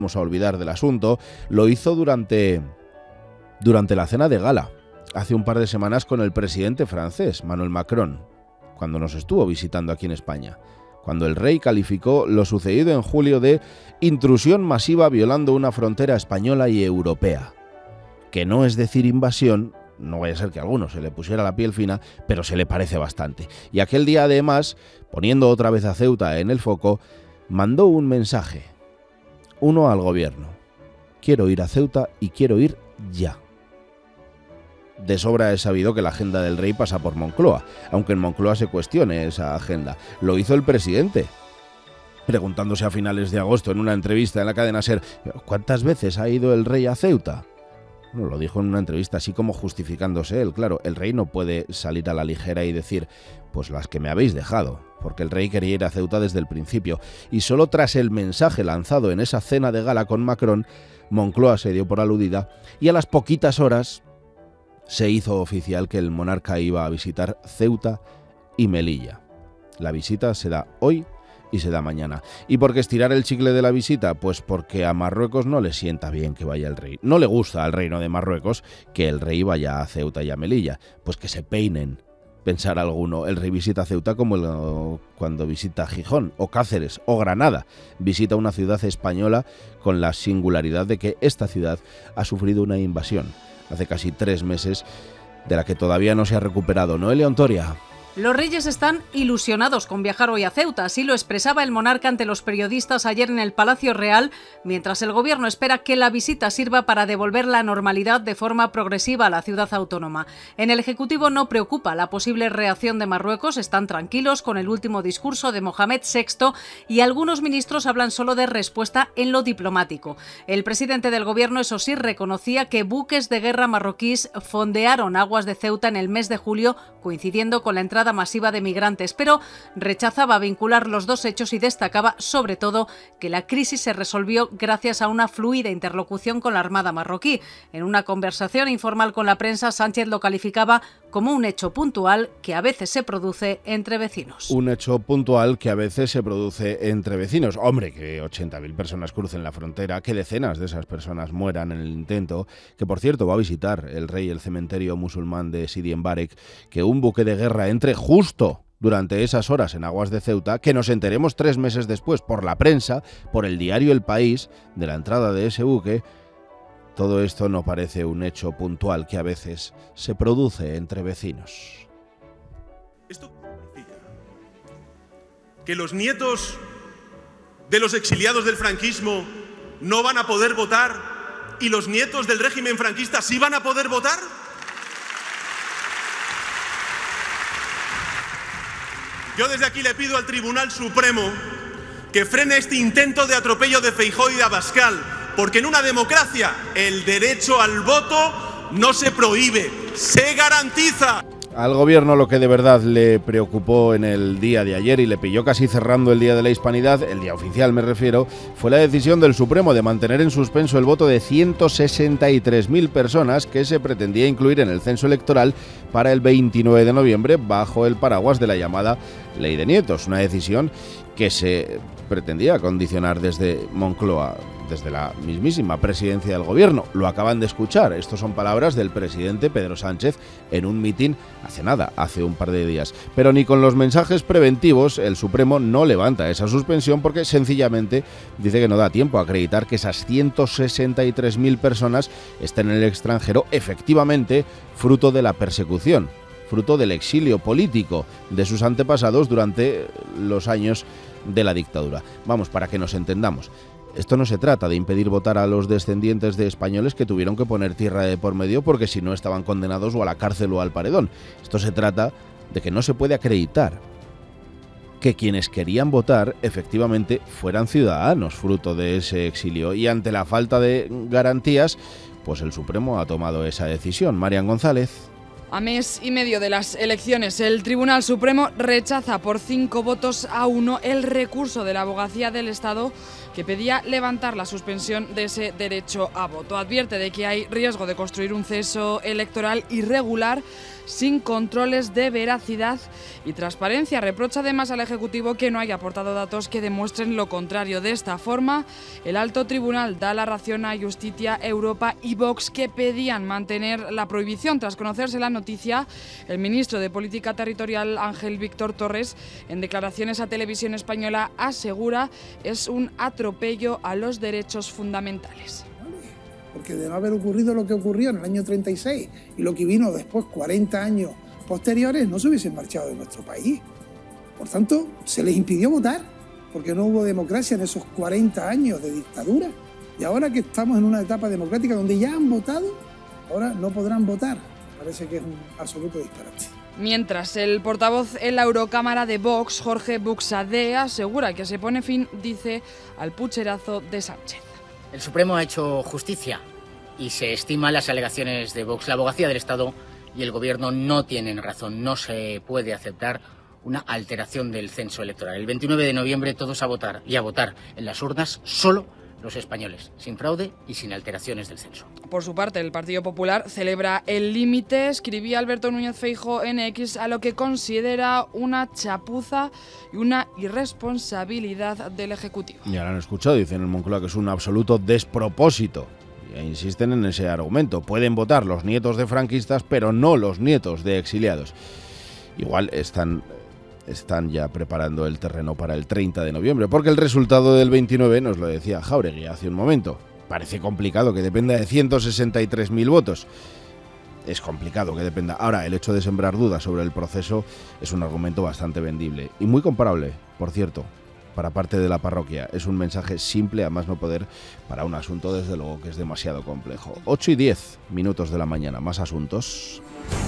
vamos a olvidar del asunto, lo hizo durante la cena de gala, hace un par de semanas con el presidente francés, Emmanuel Macron, cuando nos estuvo visitando aquí en España, cuando el rey calificó lo sucedido en julio de intrusión masiva violando una frontera española y europea, que no es decir invasión. No vaya a ser que a alguno se le pusiera la piel fina, pero se le parece bastante. Y aquel día, además, poniendo otra vez a Ceuta en el foco, mandó un mensaje. Uno al gobierno. Quiero ir a Ceuta y quiero ir ya. De sobra es sabido que la agenda del rey pasa por Moncloa, aunque en Moncloa se cuestione esa agenda. Lo hizo el presidente, preguntándose a finales de agosto en una entrevista en la cadena SER, ¿cuántas veces ha ido el rey a Ceuta? Bueno, lo dijo en una entrevista así como justificándose él. Claro, el rey no puede salir a la ligera y decir, pues las que me habéis dejado, porque el rey quería ir a Ceuta desde el principio. Y solo tras el mensaje lanzado en esa cena de gala con Macron, Moncloa se dio por aludida y a las poquitas horas se hizo oficial que el monarca iba a visitar Ceuta y Melilla. La visita se da hoy y se da mañana. ¿Y por qué estirar el chicle de la visita? Pues porque a Marruecos no le sienta bien que vaya el rey. No le gusta al reino de Marruecos que el rey vaya a Ceuta y a Melilla. Pues que se peinen. Pensar alguno, el rey visita Ceuta como cuando visita Gijón, o Cáceres, o Granada. Visita una ciudad española con la singularidad de que esta ciudad ha sufrido una invasión hace casi 3 meses, de la que todavía no se ha recuperado. Noelia Ontoria. Los reyes están ilusionados con viajar hoy a Ceuta, así lo expresaba el monarca ante los periodistas ayer en el Palacio Real, mientras el gobierno espera que la visita sirva para devolver la normalidad de forma progresiva a la ciudad autónoma. En el Ejecutivo no preocupa la posible reacción de Marruecos, están tranquilos con el último discurso de Mohamed VI y algunos ministros hablan solo de respuesta en lo diplomático. El presidente del gobierno, eso sí, reconocía que buques de guerra marroquíes fondearon aguas de Ceuta en el mes de julio, coincidiendo con la entrada masiva de migrantes, pero rechazaba vincular los dos hechos y destacaba, sobre todo, que la crisis se resolvió gracias a una fluida interlocución con la Armada marroquí. En una conversación informal con la prensa, Sánchez lo calificaba como un hecho puntual que a veces se produce entre vecinos. Un hecho puntual que a veces se produce entre vecinos. Hombre, que 80.000 personas crucen la frontera, que decenas de esas personas mueran en el intento, que por cierto va a visitar el rey el cementerio musulmán de Sidi Mbarek, que un buque de guerra entre justo durante esas horas en aguas de Ceuta, que nos enteremos 3 meses después por la prensa, por el diario El País, de la entrada de ese buque. Todo esto no parece un hecho puntual que a veces se produce entre vecinos. Esto significa que los nietos de los exiliados del franquismo no van a poder votar y los nietos del régimen franquista sí van a poder votar. Yo desde aquí le pido al Tribunal Supremo que frene este intento de atropello de Feijóo y de Abascal, porque en una democracia el derecho al voto no se prohíbe, se garantiza. Al gobierno lo que de verdad le preocupó en el día de ayer y le pilló casi cerrando el Día de la Hispanidad, el día oficial me refiero, fue la decisión del Supremo de mantener en suspenso el voto de 163.000 personas que se pretendía incluir en el censo electoral para el 29 de noviembre bajo el paraguas de la llamada Ley de Nietos, una decisión que se pretendía condicionar desde Moncloa, desde la mismísima presidencia del gobierno. Lo acaban de escuchar, estos son palabras del presidente Pedro Sánchez en un mitin hace un par de días. Pero ni con los mensajes preventivos el Supremo no levanta esa suspensión porque sencillamente dice que no da tiempo a acreditar que esas 163.000 personas estén en el extranjero efectivamente fruto de la persecución, fruto del exilio político de sus antepasados durante los años de la dictadura. Vamos, para que nos entendamos. Esto no se trata de impedir votar a los descendientes de españoles que tuvieron que poner tierra de por medio porque si no estaban condenados o a la cárcel o al paredón. Esto se trata de que no se puede acreditar que quienes querían votar efectivamente fueran ciudadanos fruto de ese exilio. Y ante la falta de garantías, pues el Supremo ha tomado esa decisión. Marian González. A mes y medio de las elecciones, el Tribunal Supremo rechaza por 5 votos a 1 el recurso de la Abogacía del Estado que pedía levantar la suspensión de ese derecho a voto. Advierte de que hay riesgo de construir un proceso electoral irregular sin controles de veracidad y transparencia. Reprocha además al Ejecutivo que no haya aportado datos que demuestren lo contrario. De esta forma, el alto tribunal da la razón a Justicia, Europa y Vox, que pedían mantener la prohibición. Tras conocerse la noticia, el ministro de Política Territorial, Ángel Víctor Torres, en declaraciones a Televisión Española, asegura es un atropello a los derechos fundamentales. Porque de no haber ocurrido lo que ocurrió en el año 36 y lo que vino después, 40 años posteriores, no se hubiesen marchado de nuestro país. Por tanto, se les impidió votar, porque no hubo democracia en esos 40 años de dictadura. Y ahora que estamos en una etapa democrática donde ya han votado, ahora no podrán votar. Parece que es un absoluto disparate. Mientras, el portavoz en la Eurocámara de Vox, Jorge Buxadé, asegura que se pone fin, dice, al pucherazo de Sánchez. El Supremo ha hecho justicia y se estiman las alegaciones de Vox. La abogacía del Estado y el Gobierno no tienen razón. No se puede aceptar una alteración del censo electoral. El 29 de noviembre todos a votar y a votar en las urnas, solo los españoles, sin fraude y sin alteraciones del censo. Por su parte, el Partido Popular celebra el límite, escribía Alberto Núñez Feijóo en X, a lo que considera una chapuza y una irresponsabilidad del Ejecutivo. Ya lo han escuchado, dicen en Moncloa que es un absoluto despropósito. E insisten en ese argumento. Pueden votar los nietos de franquistas, pero no los nietos de exiliados. Igual están ya preparando el terreno para el 30 de noviembre, porque el resultado del 29, nos lo decía Jáuregui hace un momento, parece complicado que dependa de 163.000 votos. Es complicado que dependa. Ahora, el hecho de sembrar dudas sobre el proceso es un argumento bastante vendible y muy comparable, por cierto, para parte de la parroquia. Es un mensaje simple, a más no poder, para un asunto desde luego que es demasiado complejo. 8:10 de la mañana, más asuntos.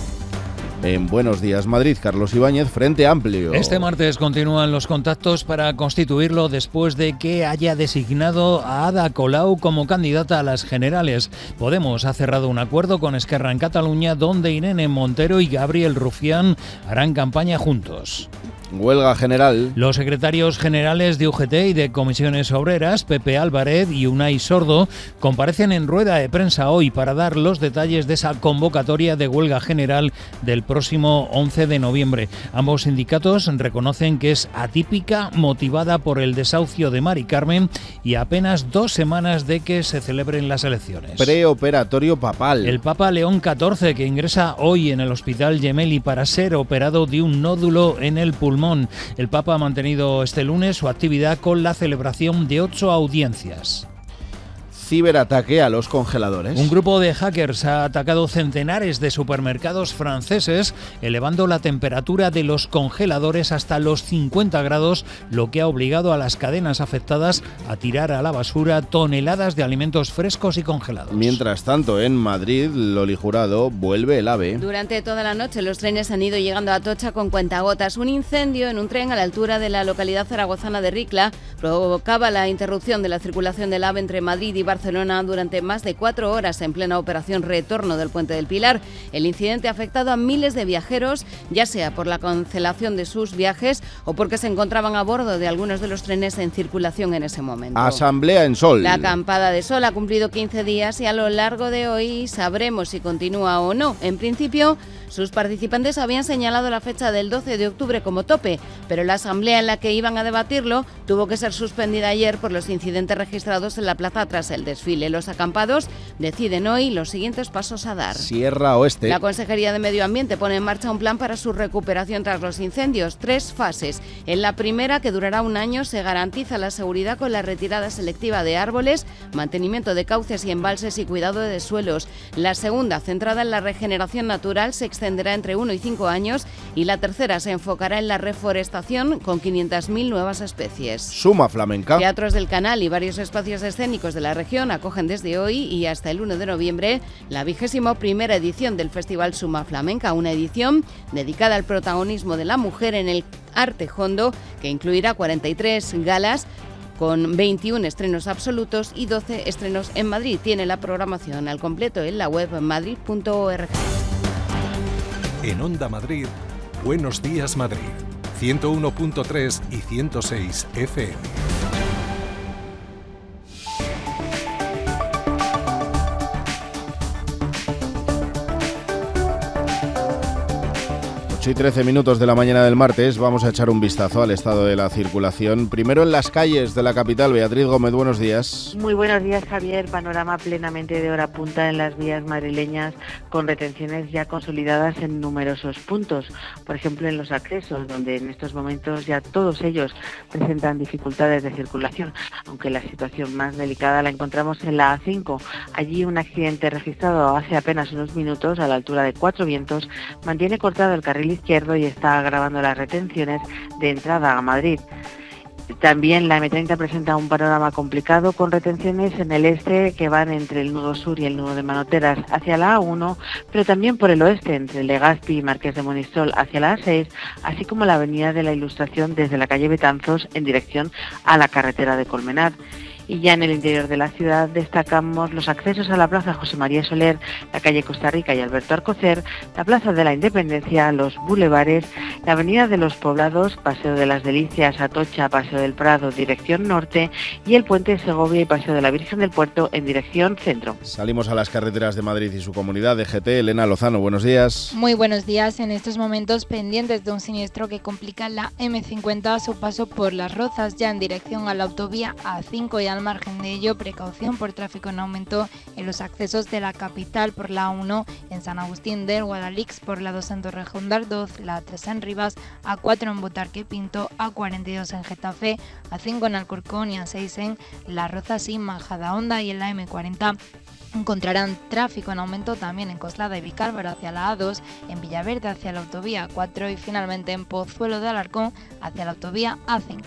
En Buenos Días Madrid, Carlos Ibáñez, Frente Amplio. Este martes continúan los contactos para constituirlo después de que haya designado a Ada Colau como candidata a las generales. Podemos ha cerrado un acuerdo con Esquerra en Cataluña, donde Irene Montero y Gabriel Rufián harán campaña juntos. Huelga general. Los secretarios generales de UGT y de Comisiones Obreras, Pepe Álvarez y Unai Sordo, comparecen en rueda de prensa hoy para dar los detalles de esa convocatoria de huelga general del próximo 11 de noviembre. Ambos sindicatos reconocen que es atípica, motivada por el desahucio de Mari Carmen y apenas 2 semanas de que se celebren las elecciones. Preoperatorio papal. El Papa León XIV, que ingresa hoy en el Hospital Gemelli para ser operado de un nódulo en el pulmón. El Papa ha mantenido este lunes su actividad con la celebración de 8 audiencias. Ciberataque a los congeladores. Un grupo de hackers ha atacado centenares de supermercados franceses, elevando la temperatura de los congeladores hasta los 50 grados, lo que ha obligado a las cadenas afectadas a tirar a la basura toneladas de alimentos frescos y congelados. Mientras tanto, en Madrid, Loli Jurado, vuelve el AVE. Durante toda la noche los trenes han ido llegando a Atocha con cuentagotas. Un incendio en un tren a la altura de la localidad zaragozana de Ricla provocaba la interrupción de la circulación del AVE entre Madrid y Barcelona durante más de 4 horas en plena operación retorno del Puente del Pilar. El incidente ha afectado a miles de viajeros, ya sea por la cancelación de sus viajes o porque se encontraban a bordo de algunos de los trenes en circulación en ese momento. Asamblea en Sol. La acampada de Sol ha cumplido 15 días y a lo largo de hoy sabremos si continúa o no. En principio, sus participantes habían señalado la fecha del 12 de octubre como tope, pero la asamblea en la que iban a debatirlo tuvo que ser suspendida ayer por los incidentes registrados en la plaza tras el desfile. Los acampados deciden hoy los siguientes pasos a dar. Sierra Oeste. La Consejería de Medio Ambiente pone en marcha un plan para su recuperación tras los incendios. 3 fases. En la primera, que durará 1 año, se garantiza la seguridad con la retirada selectiva de árboles, mantenimiento de cauces y embalses y cuidado de suelos. La segunda, centrada en la regeneración natural, se extenderá entre 1 y 5 años, y la tercera se enfocará en la reforestación con 500.000 nuevas especies. Suma Flamenca. Teatros del Canal y varios espacios escénicos de la región acogen desde hoy y hasta el 1 de noviembre la 21ª edición del Festival Suma Flamenca, una edición dedicada al protagonismo de la mujer en el arte jondo, que incluirá 43 galas con 21 estrenos absolutos y 12 estrenos en Madrid. Tiene la programación al completo en la web madrid.org. En Onda Madrid, Buenos Días Madrid, 101.3 y 106 FM. 8:13 de la mañana del martes. Vamos a echar un vistazo al estado de la circulación. Primero en las calles de la capital. Beatriz Gómez, buenos días. Muy buenos días, Javier. Panorama plenamente de hora punta en las vías madrileñas, con retenciones ya consolidadas en numerosos puntos. Por ejemplo, en los accesos, donde en estos momentos ya todos ellos presentan dificultades de circulación, aunque la situación más delicada la encontramos en la A5. Allí un accidente registrado hace apenas unos minutos a la altura de Cuatro Vientos mantiene cortado el carril izquierdo y está agravando las retenciones de entrada a Madrid. También la M30 presenta un panorama complicado con retenciones en el este que van entre el nudo sur y el nudo de Manoteras hacia la A1, pero también por el oeste entre Legazpi y Marqués de Monistrol hacia la A6, así como la avenida de la Ilustración desde la calle Betanzos en dirección a la carretera de Colmenar. Y ya en el interior de la ciudad destacamos los accesos a la Plaza José María Soler, la calle Costa Rica y Alberto Alcocer, la Plaza de la Independencia, los bulevares, la Avenida de los Poblados, Paseo de las Delicias, Atocha, Paseo del Prado, dirección norte, y el Puente de Segovia y Paseo de la Virgen del Puerto en dirección centro. Salimos a las carreteras de Madrid y su comunidad. DGT, Elena Lozano, buenos días. Muy buenos días. En estos momentos pendientes de un siniestro que complica la M50 a su paso por Las Rozas, ya en dirección a la autovía A5, y al margen de ello, precaución por tráfico en aumento en los accesos de la capital por la A1 en San Agustín del Guadalix, por la 2 en Torrejón de Ardoz, la 3 en Rivas, A4 en Butarque Pinto, A42 en Getafe, A5 en Alcorcón y A6 en Las Rozas y Majadahonda. Y en la M40 encontrarán tráfico en aumento también en Coslada y Vicálvaro hacia la A2, en Villaverde hacia la autovía A4 y finalmente en Pozuelo de Alarcón hacia la autovía A5.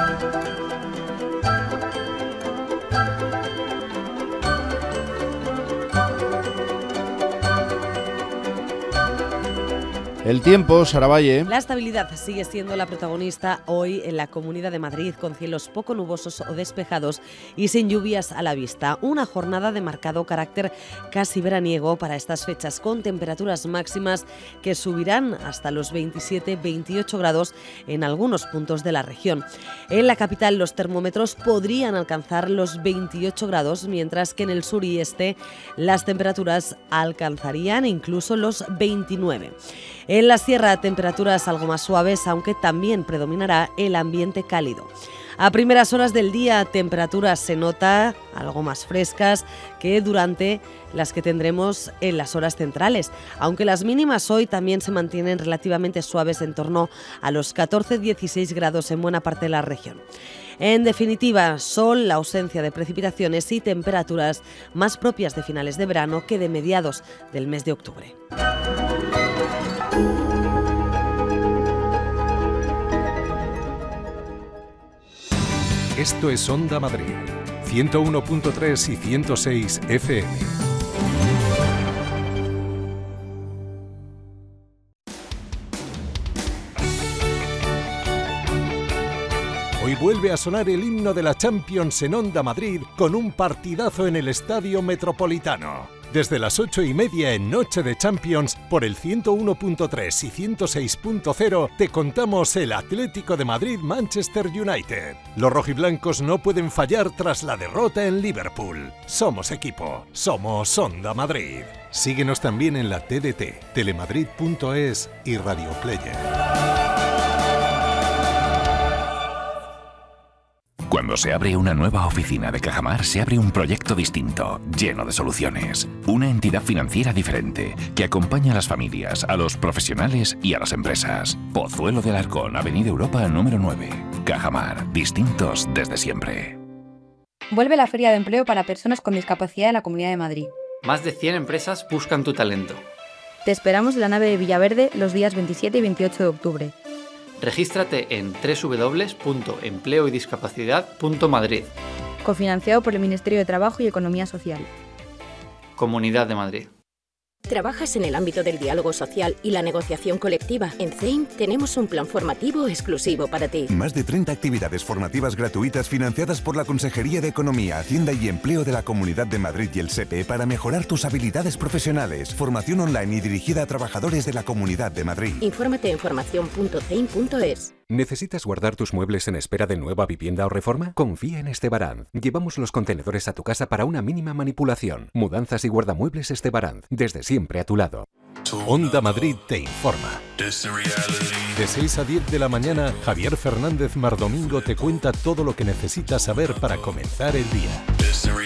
El tiempo, Sara Valle. La estabilidad sigue siendo la protagonista hoy en la Comunidad de Madrid, con cielos poco nubosos o despejados y sin lluvias a la vista. Una jornada de marcado carácter casi veraniego para estas fechas, con temperaturas máximas que subirán hasta los 27-28 grados en algunos puntos de la región. En la capital los termómetros podrían alcanzar los 28 grados, mientras que en el sur y este las temperaturas alcanzarían incluso los 29. En la sierra, temperaturas algo más suaves, aunque también predominará el ambiente cálido. A primeras horas del día, temperaturas se nota algo más frescas que durante las que tendremos en las horas centrales, aunque las mínimas hoy también se mantienen relativamente suaves en torno a los 14-16 grados en buena parte de la región. En definitiva, sol, la ausencia de precipitaciones y temperaturas más propias de finales de verano que de mediados del mes de octubre. Esto es Onda Madrid, 101.3 y 106 FM. Hoy vuelve a sonar el himno de la Champions en Onda Madrid con un partidazo en el Estadio Metropolitano. Desde las 8:30 en Noche de Champions, por el 101.3 y 106.0, te contamos el Atlético de Madrid-Manchester United. Los rojiblancos no pueden fallar tras la derrota en Liverpool. Somos equipo, somos Onda Madrid. Síguenos también en la TDT, telemadrid.es y Radio Player. Cuando se abre una nueva oficina de Cajamar, se abre un proyecto distinto, lleno de soluciones. Una entidad financiera diferente, que acompaña a las familias, a los profesionales y a las empresas. Pozuelo de Alarcón, Avenida Europa número 9. Cajamar, distintos desde siempre. Vuelve la Feria de Empleo para Personas con Discapacidad de la Comunidad de Madrid. Más de 100 empresas buscan tu talento. Te esperamos en la nave de Villaverde los días 27 y 28 de octubre. Regístrate en www.empleoydiscapacidad.madrid. Cofinanciado por el Ministerio de Trabajo y Economía Social. Comunidad de Madrid. ¿Trabajas en el ámbito del diálogo social y la negociación colectiva? En CEIM tenemos un plan formativo exclusivo para ti. Más de 30 actividades formativas gratuitas financiadas por la Consejería de Economía, Hacienda y Empleo de la Comunidad de Madrid y el SEPE para mejorar tus habilidades profesionales. Formación online y dirigida a trabajadores de la Comunidad de Madrid. Infórmate en formación.ceim.es. ¿Necesitas guardar tus muebles en espera de nueva vivienda o reforma? Confía en Estebaranz. Llevamos los contenedores a tu casa para una mínima manipulación. Mudanzas y guardamuebles Estebaranz. Desde siempre a tu lado. Onda Madrid te informa. De 6 a 10 de la mañana, Javier Fernández Mardomingo te cuenta todo lo que necesitas saber para comenzar el día.